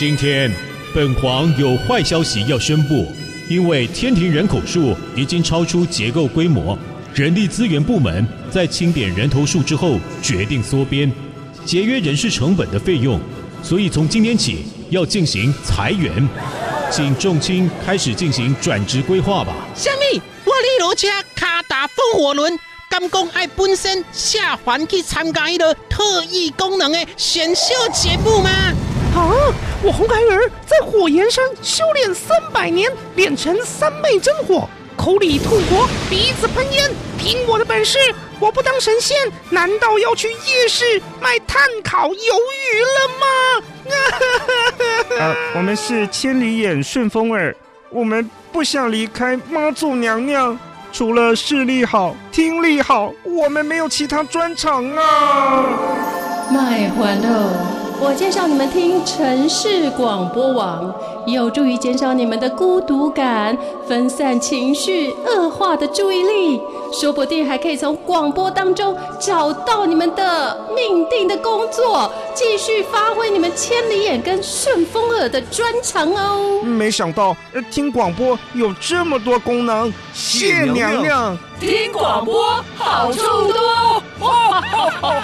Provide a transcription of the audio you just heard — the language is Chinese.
今天本皇有坏消息要宣布，因为天庭人口数已经超出结构规模，人力资源部门在清点人头数之后决定缩编，节约人事成本的费用，所以从今天起要进行裁员，请众卿开始进行转职规划吧。 什么？我李罗车卡打风火轮，敢讲爱本身下凡去参加一个特异功能的选秀节目吗？ 啊！我红孩儿在火焰山修炼300年，练成3昧真火，口里吐火，鼻子喷烟。凭我的本事，我不当神仙，难道要去夜市卖炭烤鱿鱼了吗？ 我们是千里眼顺风耳，我们不想离开妈祖娘娘。除了视力好、听力好，我们没有其他专长啊！ 卖欢乐，我介绍你们听城市广播网，有助于减少你们的孤独感，分散情绪恶化的注意力，说不定还可以从广播当中找到你们的命定的工作，继续发挥你们千里眼跟顺风耳的专长哦。 没想到听广播有这么多功能，谢娘娘。 听广播好处多。